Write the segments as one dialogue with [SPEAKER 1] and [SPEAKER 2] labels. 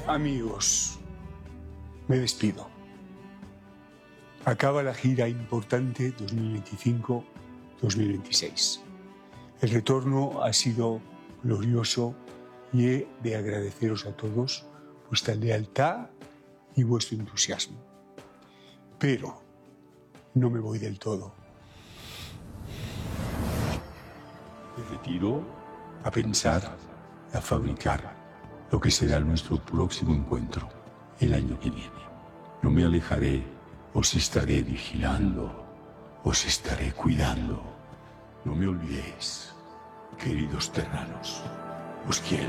[SPEAKER 1] Amigos, me despido. Acaba la gira importante 2025-2026. El retorno ha sido glorioso y he de agradeceros a todos vuestra lealtad y vuestro entusiasmo. Pero no me voy del todo. Me retiro a pensar, a fabricar lo que será nuestro próximo encuentro el año que viene. No me alejaré, os estaré vigilando, os estaré cuidando. No me olvidéis, queridos terranos, os quiero.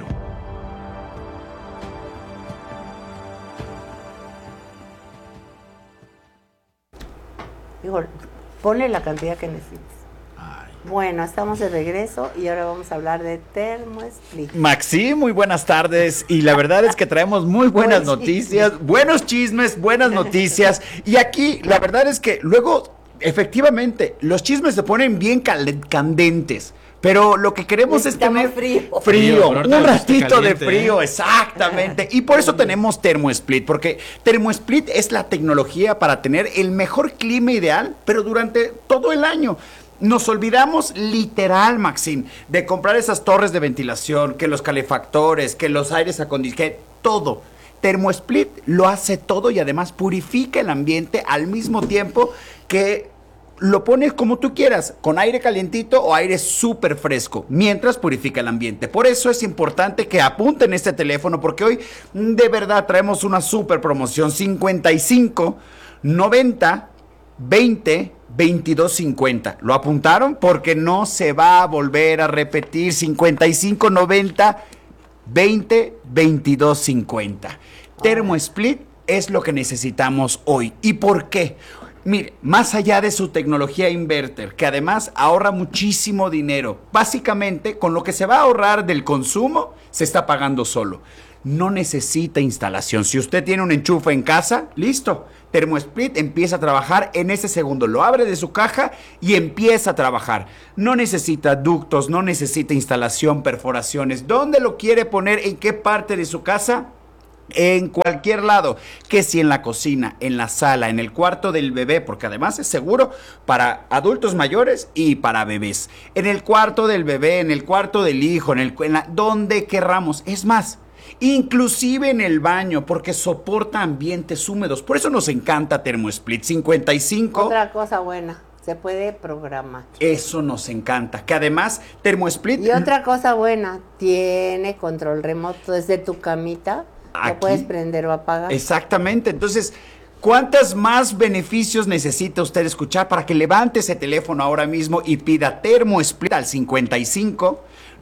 [SPEAKER 2] Digo, ponle la cantidad que necesites. Bueno, estamos de regreso y ahora vamos a hablar de ThermoSplit.
[SPEAKER 3] Maxi, muy buenas tardes. Y la verdad es que traemos muy buenas noticias, buenos chismes, buenas noticias. Y aquí, la verdad es que luego, efectivamente, los chismes se ponen bien candentes. Pero lo que queremos es tener frío, un ratito de frío, exactamente. Y por eso tenemos ThermoSplit, porque ThermoSplit es la tecnología para tener el mejor clima ideal, pero durante todo el año. Nos olvidamos literal, Maxine, de comprar esas torres de ventilación, que los calefactores, que los aires acondicionados, que todo. ThermoSplit lo hace todo y además purifica el ambiente al mismo tiempo que lo pones como tú quieras, con aire calientito o aire súper fresco, mientras purifica el ambiente. Por eso es importante que apunten este teléfono, porque hoy de verdad traemos una súper promoción: 55 90 20 2250. ¿Lo apuntaron? Porque no se va a volver a repetir. 55 90 20 2250. ThermoSplit es lo que necesitamos hoy. ¿Y por qué? Mire, más allá de su tecnología inverter, que además ahorra muchísimo dinero, básicamente con lo que se va a ahorrar del consumo, se está pagando solo. No necesita instalación. Si usted tiene un enchufe en casa, listo. ThermoSplit empieza a trabajar en ese segundo. Lo abre de su caja y empieza a trabajar. No necesita ductos, no necesita instalación, perforaciones. ¿Dónde lo quiere poner? ¿En qué parte de su casa? En cualquier lado, que si en la cocina, en la sala, en el cuarto del bebé, porque además es seguro para adultos mayores y para bebés. En el cuarto del bebé, en el cuarto del hijo, donde querramos. Es más, inclusive en el baño, porque soporta ambientes húmedos. Por eso nos encanta ThermoSplit. 55.
[SPEAKER 2] Otra cosa buena, se puede programar.
[SPEAKER 3] Eso nos encanta. Que además ThermoSplit.
[SPEAKER 2] Y otra cosa buena, tiene control remoto desde tu camita.
[SPEAKER 3] Aquí,
[SPEAKER 2] lo puedes prender o apagar.
[SPEAKER 3] Exactamente. Entonces, ¿cuántos más beneficios necesita usted escuchar para que levante ese teléfono ahora mismo y pida ThermoSplit al 55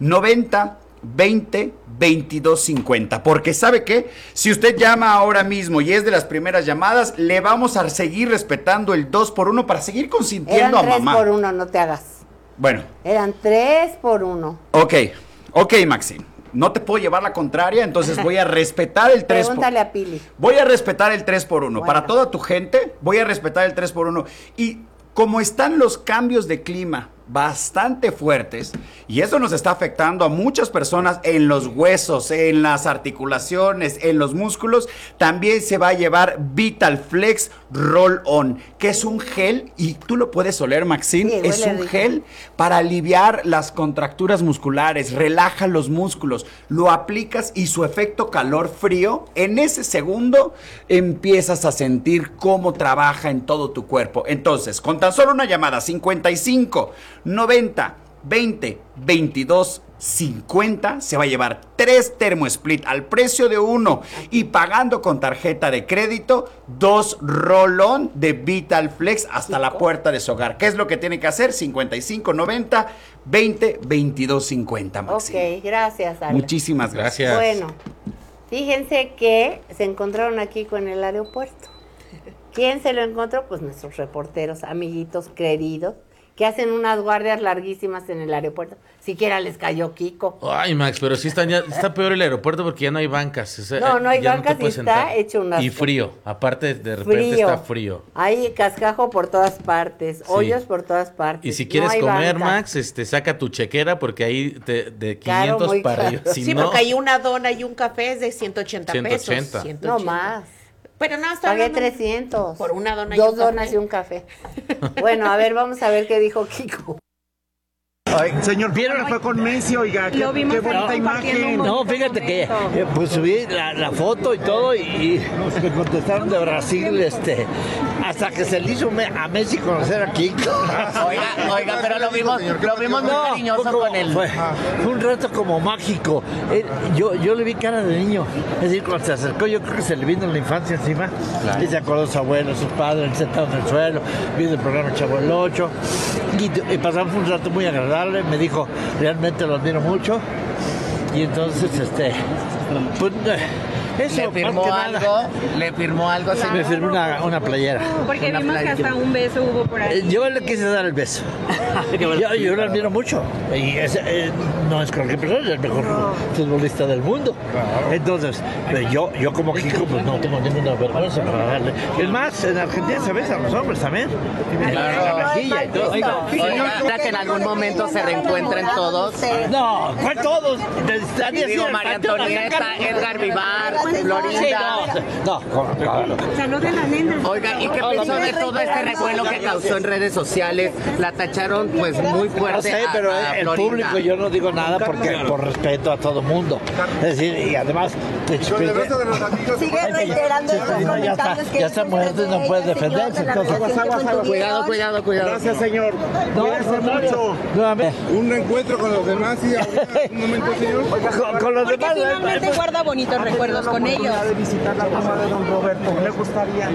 [SPEAKER 3] 90 20 22 50? Porque ¿sabe qué? Si usted llama ahora mismo y es de las primeras llamadas, le vamos a seguir respetando el 2x1 para seguir consintiendo a mamá.
[SPEAKER 2] Eran 3x1, no te hagas.
[SPEAKER 3] Bueno.
[SPEAKER 2] Eran 3x1.
[SPEAKER 3] Ok, Maxine. No te puedo llevar la contraria, entonces voy a respetar el 3x1.
[SPEAKER 2] Pregúntale a Pili.
[SPEAKER 3] Voy a respetar el 3x1. Bueno. Para toda tu gente, voy a respetar el 3x1. Y como están los cambios de clima bastante fuertes, y eso nos está afectando a muchas personas en los huesos, en las articulaciones, en los músculos, también se va a llevar VitalFlex Roll-On, que es un gel, y tú lo puedes oler, Maxine, sí, es un gel para aliviar las contracturas musculares, relaja los músculos, lo aplicas y su efecto calor-frío, en ese segundo empiezas a sentir cómo trabaja en todo tu cuerpo. Entonces, con tan solo una llamada, 55 90 20 22 50, se va a llevar 3 ThermoSplit al precio de 1 y pagando con tarjeta de crédito 2 Roll-On de VitalFlex hasta la puerta de su hogar. ¿Qué es lo que tiene que hacer? 55 90 20 22 50, Maxine.
[SPEAKER 2] Ok, gracias, Ale.
[SPEAKER 3] Muchísimas gracias.
[SPEAKER 2] Bueno, fíjense que se encontraron aquí con el aeropuerto. ¿Quién se lo encontró? Pues nuestros reporteros, amiguitos queridos, que hacen unas guardias larguísimas en el aeropuerto. Siquiera les cayó Kiko.
[SPEAKER 4] Ay, Max, pero sí está peor el aeropuerto porque ya no hay bancas. O sea,
[SPEAKER 2] No hay
[SPEAKER 4] ya
[SPEAKER 2] bancas
[SPEAKER 4] te puedes
[SPEAKER 2] y está
[SPEAKER 4] sentar.
[SPEAKER 2] hecho un asco.
[SPEAKER 4] Y frío, aparte de repente está frío.
[SPEAKER 2] Hay cascajo por todas partes, hoyos por todas partes.
[SPEAKER 4] Y si quieres
[SPEAKER 2] hay
[SPEAKER 4] comer,
[SPEAKER 2] bancas.
[SPEAKER 4] Max, saca tu chequera porque ahí de 500
[SPEAKER 2] Caro, muy
[SPEAKER 4] para
[SPEAKER 2] caro.
[SPEAKER 4] arriba. Si
[SPEAKER 5] Sí,
[SPEAKER 4] no,
[SPEAKER 5] porque hay una dona y un café es de 180 pesos.
[SPEAKER 4] 180.
[SPEAKER 2] No más.
[SPEAKER 5] Pero no, está
[SPEAKER 2] Pagué
[SPEAKER 5] hablando
[SPEAKER 2] 300.
[SPEAKER 5] por una dona y
[SPEAKER 2] Dos
[SPEAKER 5] un café.
[SPEAKER 2] donas y un café. Bueno, a ver, vamos a ver qué dijo Kiko.
[SPEAKER 6] Señor Piedra fue con Messi, oiga, qué bonita imagen.
[SPEAKER 7] No, fíjate que pues subí la foto y todo y me contestaron de Brasil, hasta que se le hizo a Messi conocer a Kiko.
[SPEAKER 8] Oiga, pero lo vimos muy cariñoso con él.
[SPEAKER 7] Fue un reto como mágico. Yo le vi cara de niño. Es decir, cuando se acercó, yo creo que se le vino la infancia encima. Claro. Y se acordó de sus abuelos, sus padres, sentados en el suelo, viendo el programa Chavo el Ocho. Y pasamos un rato muy agradable. Me dijo, realmente lo admiro mucho. Y entonces, pues, eso,
[SPEAKER 8] ¿Le firmó algo, señor?
[SPEAKER 7] Me firmó una playera.
[SPEAKER 9] Porque vimos que hasta un beso hubo por ahí.
[SPEAKER 7] Yo le quise dar el beso. Yo lo admiro mucho. Y no es cualquier persona, es el mejor futbolista del mundo. Entonces, yo como Kiko, pues no tengo ninguna vergüenza para darle. Es más, en Argentina se besan los hombres también. La mejilla y todo.
[SPEAKER 8] Oiga, que en algún momento se reencuentren todos.
[SPEAKER 7] No, ¿cuál todos?
[SPEAKER 8] Digo, María Antonieta, Edgar Vivar, Florinda.
[SPEAKER 7] No, claro.
[SPEAKER 9] Salud de la nena.
[SPEAKER 8] Oiga, ¿y qué pensó de todo este revuelo que causó en redes sociales? La tacharon pues muy fuerte.
[SPEAKER 7] No sé, pero
[SPEAKER 8] a
[SPEAKER 7] el
[SPEAKER 8] Florinda.
[SPEAKER 7] público yo no digo nada porque por respeto a todo mundo. Es decir, y además
[SPEAKER 9] Sigue reiterando estos comentarios que
[SPEAKER 7] ya está muerto y no puede defenderse. Entonces,
[SPEAKER 8] Cuidado.
[SPEAKER 6] Gracias, señor. Cuídense mucho.
[SPEAKER 7] nuevamente.
[SPEAKER 6] Un reencuentro con los demás y un momento, señor.
[SPEAKER 7] Con los
[SPEAKER 9] Porque
[SPEAKER 7] demás.
[SPEAKER 9] finalmente guarda bonitos recuerdos con ellos.
[SPEAKER 6] De visitar la tumba de don Roberto. ¿Le gustaría?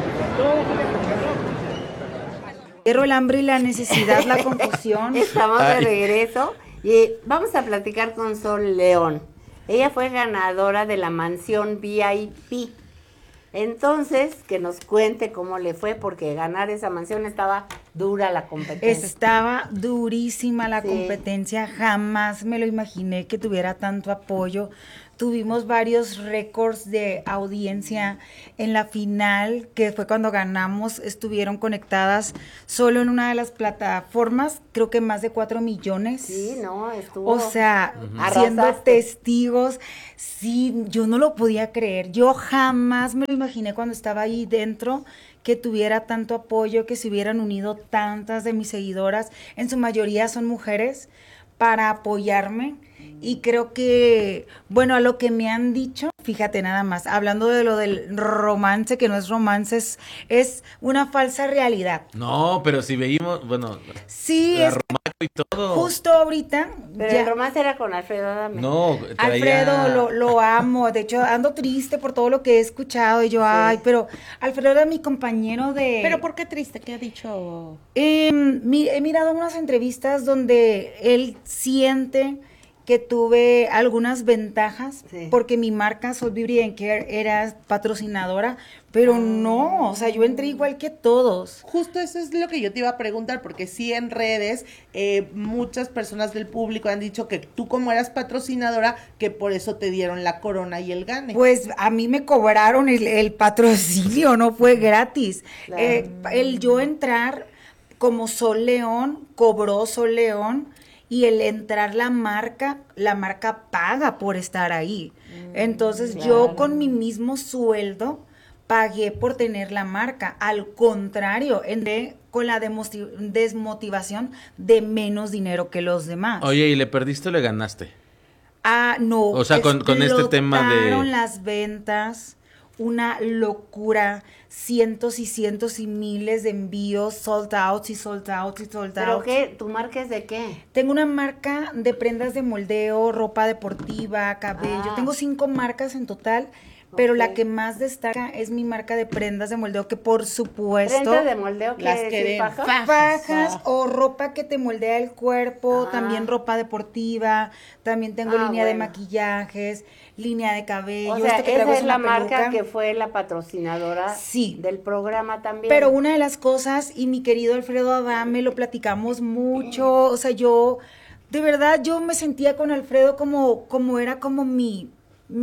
[SPEAKER 10] El hambre y la necesidad, la confusión.
[SPEAKER 2] Estamos de regreso y vamos a platicar con Sol León. Ella fue ganadora de la mansión VIP. Entonces, que nos cuente cómo le fue, porque ganar esa mansión estaba dura la competencia.
[SPEAKER 10] Estaba durísima la competencia, jamás me lo imaginé que tuviera tanto apoyo. Tuvimos varios récords de audiencia en la final, que fue cuando ganamos, estuvieron conectadas solo en una de las plataformas, creo que más de 4 millones.
[SPEAKER 2] Sí, no, estuvo.
[SPEAKER 10] O sea,
[SPEAKER 2] Arrasaste.
[SPEAKER 10] siendo testigos, sí, yo no lo podía creer. Yo jamás me lo imaginé cuando estaba ahí dentro, que tuviera tanto apoyo, que se hubieran unido tantas de mis seguidoras, en su mayoría son mujeres, para apoyarme. Y creo que, bueno, a lo que me han dicho, fíjate nada más, hablando de lo del romance, que no es romance, es una falsa realidad.
[SPEAKER 4] No, pero si veíamos, bueno,
[SPEAKER 10] Sí,
[SPEAKER 4] la
[SPEAKER 10] es
[SPEAKER 4] Romaco y todo.
[SPEAKER 10] justo ahorita.
[SPEAKER 2] Pero
[SPEAKER 10] ya-
[SPEAKER 2] el romance era con Alfredo Adame.
[SPEAKER 4] No,
[SPEAKER 10] Alfredo, lo amo, de hecho ando triste por todo lo que he escuchado y yo, ay, pero Alfredo era mi compañero de...
[SPEAKER 5] Pero ¿por qué triste? ¿Qué ha dicho?
[SPEAKER 10] He mirado unas entrevistas donde él siente que tuve algunas ventajas, porque mi marca Soul Beauty and Care era patrocinadora, pero no, o sea, yo entré igual que todos.
[SPEAKER 5] Justo eso es lo que yo te iba a preguntar, porque sí en redes muchas personas del público han dicho que tú como eras patrocinadora, que por eso te dieron la corona y el gane.
[SPEAKER 10] Pues a mí me cobraron el patrocinio, no fue gratis.
[SPEAKER 2] Claro.
[SPEAKER 10] El yo entrar como Sol León, cobró Sol León, y el entrar la marca paga por estar ahí. Entonces yo con mi mismo sueldo pagué por tener la marca. Al contrario, entré con la desmotivación de menos dinero que los demás.
[SPEAKER 4] Oye, ¿y le perdiste o le ganaste?
[SPEAKER 10] Ah, no.
[SPEAKER 4] O sea, con este tema de...
[SPEAKER 10] Explotaron las ventas, una locura, cientos y miles de envíos, sold out.
[SPEAKER 2] ¿Pero qué? ¿Tu marca es de qué?
[SPEAKER 10] Tengo una marca de prendas de moldeo, ropa deportiva, cabello.
[SPEAKER 2] Ah.
[SPEAKER 10] Tengo 5 marcas en total, pero
[SPEAKER 2] Ok.
[SPEAKER 10] la que más destaca es mi marca de prendas de moldeo, que por supuesto...
[SPEAKER 2] ¿Prendas de moldeo
[SPEAKER 5] Las
[SPEAKER 2] quiere decir
[SPEAKER 5] queremos.
[SPEAKER 2] faja?
[SPEAKER 10] Fajas o ropa que te moldea el cuerpo,
[SPEAKER 2] Ah.
[SPEAKER 10] también ropa deportiva, también tengo
[SPEAKER 2] Ah,
[SPEAKER 10] línea de
[SPEAKER 2] bueno.
[SPEAKER 10] maquillajes, línea de cabello.
[SPEAKER 2] O sea,
[SPEAKER 10] esto que traigo
[SPEAKER 2] esa es
[SPEAKER 10] una
[SPEAKER 2] la marca
[SPEAKER 10] peluca.
[SPEAKER 2] que fue la patrocinadora
[SPEAKER 10] Sí.
[SPEAKER 2] del programa también.
[SPEAKER 10] Pero una de las cosas, y mi querido Alfredo Adame, lo platicamos mucho, o sea, de verdad, yo me sentía con Alfredo como era como mi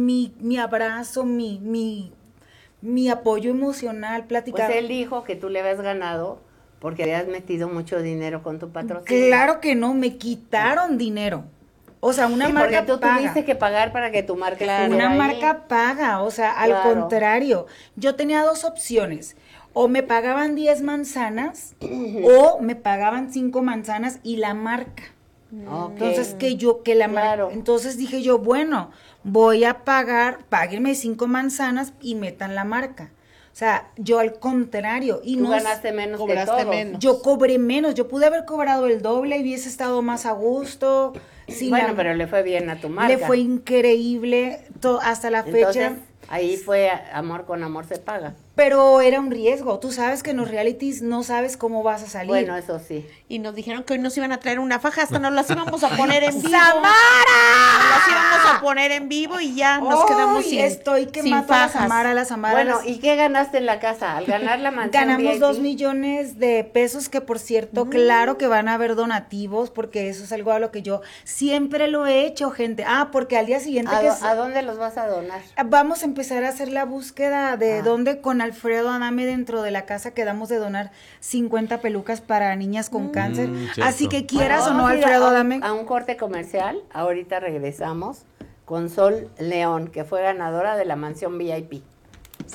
[SPEAKER 10] abrazo, mi apoyo emocional,
[SPEAKER 2] Pues
[SPEAKER 10] platicar.
[SPEAKER 2] él dijo que tú le habías ganado porque habías metido mucho dinero con tu patrocinio.
[SPEAKER 10] Claro que no, me quitaron dinero. O sea, una
[SPEAKER 2] Sí,
[SPEAKER 10] marca
[SPEAKER 2] porque tú
[SPEAKER 10] paga.
[SPEAKER 2] tuviste que pagar para que tu marca estuviera
[SPEAKER 10] Una
[SPEAKER 2] ahí.
[SPEAKER 10] marca paga, o sea, al
[SPEAKER 2] Claro.
[SPEAKER 10] contrario. Yo tenía dos opciones. O me pagaban 10 manzanas o me pagaban 5 manzanas y la marca.
[SPEAKER 2] Ok.
[SPEAKER 10] Entonces, que la marca.
[SPEAKER 2] Claro.
[SPEAKER 10] Entonces dije yo, bueno, voy a páguenme 5 manzanas y metan la marca. O sea, yo al contrario. Y
[SPEAKER 2] Tú
[SPEAKER 10] no
[SPEAKER 2] ganaste menos que
[SPEAKER 5] cobraste
[SPEAKER 2] todos.
[SPEAKER 5] menos.
[SPEAKER 10] yo cobré menos, yo pude haber cobrado el doble y hubiese estado más a gusto. Sí,
[SPEAKER 2] Bueno, pero le fue bien a tu marca.
[SPEAKER 10] le fue increíble hasta la fecha.
[SPEAKER 2] Entonces, ahí fue amor con amor se paga.
[SPEAKER 10] Pero era un riesgo. Tú sabes que en los realities no sabes cómo vas a salir.
[SPEAKER 2] Bueno, eso sí.
[SPEAKER 11] Y nos dijeron que hoy nos iban a traer una faja, hasta nos las íbamos a poner en vivo.
[SPEAKER 10] ¡Samara!
[SPEAKER 11] Nos las íbamos a poner en vivo y ya nos quedamos
[SPEAKER 10] ¡Ay!
[SPEAKER 11] sin
[SPEAKER 10] Estoy que
[SPEAKER 11] sin
[SPEAKER 10] mato a la
[SPEAKER 11] fajas.
[SPEAKER 10] Samara, la Samara.
[SPEAKER 2] Bueno,
[SPEAKER 10] las-
[SPEAKER 2] ¿y qué ganaste en la casa? Al ganar la mansión
[SPEAKER 10] Ganamos
[SPEAKER 2] VIP?
[SPEAKER 10] 2 millones de pesos, que por cierto, claro que van a haber donativos, porque eso es algo a lo que yo siempre lo he hecho, gente. Porque al día siguiente
[SPEAKER 2] ¿A dónde los vas a donar?
[SPEAKER 10] vamos a empezar a hacer la búsqueda de dónde con Alfredo Adame dentro de la casa quedamos de donar 50 pelucas para niñas con cáncer.
[SPEAKER 4] cierto.
[SPEAKER 10] Así que quieras
[SPEAKER 2] Bueno,
[SPEAKER 10] o no,
[SPEAKER 2] vamos a ir
[SPEAKER 10] Alfredo
[SPEAKER 2] a
[SPEAKER 10] Adame.
[SPEAKER 2] a un corte comercial. Ahorita regresamos con Sol León, que fue ganadora de la mansión VIP.